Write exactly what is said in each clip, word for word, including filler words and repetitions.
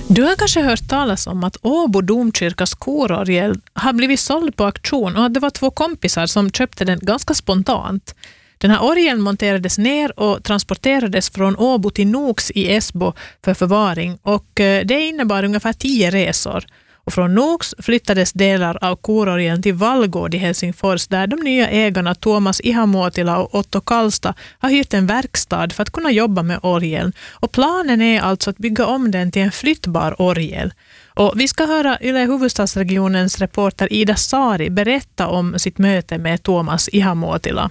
Du har kanske hört talas om att Åbo domkyrkas kororgel har blivit såld på auktion och att det var två kompisar som köpte den ganska spontant. Den här orgeln monterades ner och transporterades från Åbo till Noks i Esbo för förvaring och det innebar ungefär tio resor. Och från Noks flyttades delar av kororgeln till Vallgård i Helsingfors där de nya ägarna Tuomas Ihamuotila och Otto Kallsta har hyrt en verkstad för att kunna jobba med orgeln. Och planen är alltså att bygga om den till en flyttbar orgel. Och vi ska höra Yle Huvudstadsregionens reporter Ida Sari berätta om sitt möte med Tuomas Ihamuotila.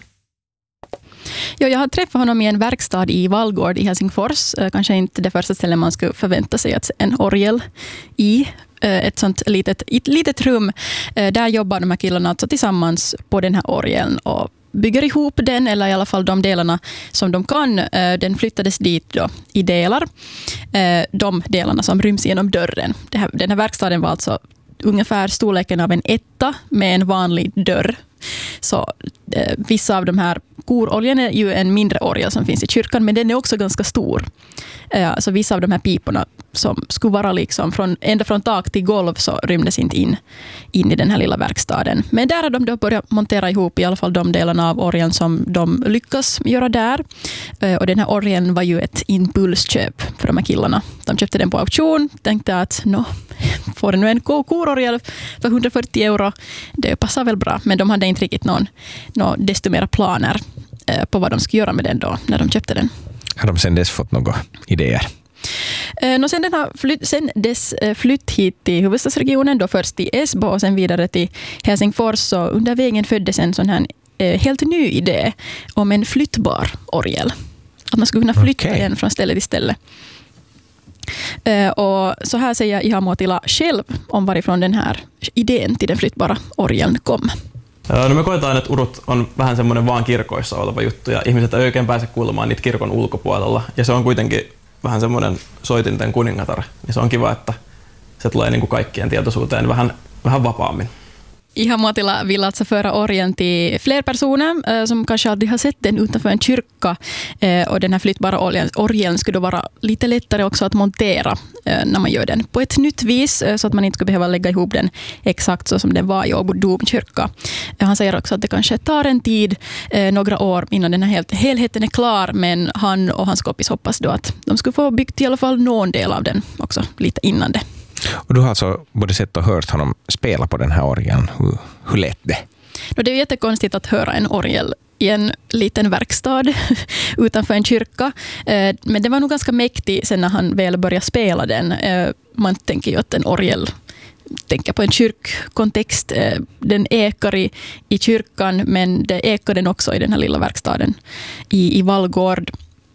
Ja, jag har träffat honom i en verkstad i Vallgård i Helsingfors. Kanske inte det första stället man skulle förvänta sig att en orgel i ett sånt litet, ett litet rum. Där jobbar de här killarna alltså tillsammans på den här orgeln och bygger ihop den, eller i alla fall de delarna som de kan. Den flyttades dit då i delar. De delarna som ryms genom dörren. Det här, den här verkstaden var alltså ungefär storleken av en etta med en vanlig dörr. Så eh, vissa av de här kororgeln är ju en mindre orgel som finns i kyrkan, men den är också ganska stor. Eh, så vissa av de här piporna som skulle vara liksom från, ända från tak till golv så rymdes inte in, in i den här lilla verkstaden. Men där har de då börjat montera ihop i alla fall de delarna av orgeln som de lyckas göra där. Eh, och den här orgeln var ju ett impulsköp för de här killarna. De köpte den på auktion, tänkte att no, får det nu en kororgel för hundrafyrtio euro, det passar väl bra. Men de hade inte riktigt någon, någon desto mera planer eh, på vad de skulle göra med den då när de köpte den. Har de sen dess fått några idéer? Eh, no, sen, den har flytt, sen dess eh, flytt hit till huvudstadsregionen, då först till Esbo och sen vidare till Helsingfors, så under vägen föddes en sån här eh, helt ny idé om en flyttbar orgel. Att man skulle kunna flytta okay. den från ställe till ställe. Uh, och så här säger Ihamuotila själv om varifrån den här idén till den flyttbara orgeln kom. No me koetaan, että urut on vähän semmoinen vaan kirkoissa oleva juttu ja ihmiset ei oikein pääse kuulemaan niitä kirkon ulkopuolella. Ja se on kuitenkin vähän semmoinen soitinten kuningatar. Ja se on kiva, että se tulee niin kuin kaikkien tietoisuuteen vähän, vähän vapaammin. Ihamuotila vill alltså föra orgeln till fler personer eh, som kanske aldrig har sett den utanför en kyrka. Eh, och den här flyttbara orgeln, orgeln skulle då vara lite lättare också att montera eh, när man gör den på ett nytt vis eh, så att man inte skulle behöva lägga ihop den exakt så som den var i Åbo domkyrka. Eh, han säger också att det kanske tar en tid, eh, några år innan den här helt, helheten är klar, men han och hans kompis hoppas då att de skulle få byggt i alla fall någon del av den också lite innan det. Och du har alltså både sett och hört honom spela på den här orgeln. Hur, hur lät det? Det är jättekonstigt att höra en orgel i en liten verkstad utanför en kyrka. Men det var nog ganska mäktigt sen när han väl började spela den. Man tänker ju att en orgel tänker på en kyrkkontext. Den ekar i, i kyrkan, men det ekar den också i den här lilla verkstaden i, i Vallgård.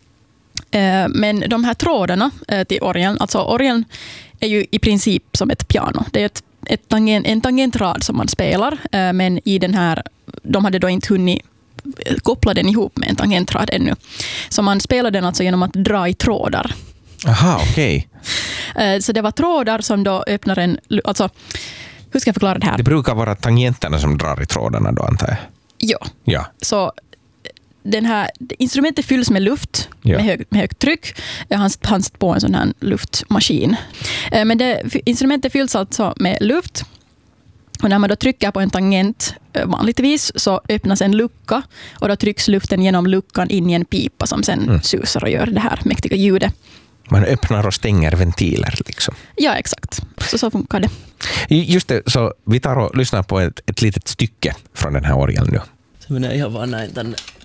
Men de här trådarna till orgeln, alltså orgeln är ju i princip som ett piano. Det är ett, ett tangent, en tangentrad som man spelar, men i den här, de hade då inte hunnit koppla den ihop med en tangentrad ännu. Så man spelar den alltså genom att dra i trådar. Aha, okej. Okay. Så det var trådar som då öppnar en, alltså hur ska jag förklara det här? Det brukar vara tangenterna som drar i trådarna då, antar jag. Ja. Ja. Så den här instrumentet fylls med luft, ja. med, hög, med högt tryck. Han fanns på en sån här luftmaskin. Men det, instrumentet fylls alltså med luft. Och när man då trycker på en tangent vanligtvis så öppnas en lucka och då trycks luften genom luckan in i en pipa som sen mm. susar och gör det här mäktiga ljudet. Man öppnar och stänger ventiler liksom. Ja, exakt. Så så funkar det. Just det, så vi tar och lyssnar på ett, ett litet stycke från den här orgeln nu. Se menee ihan vaan näin tänne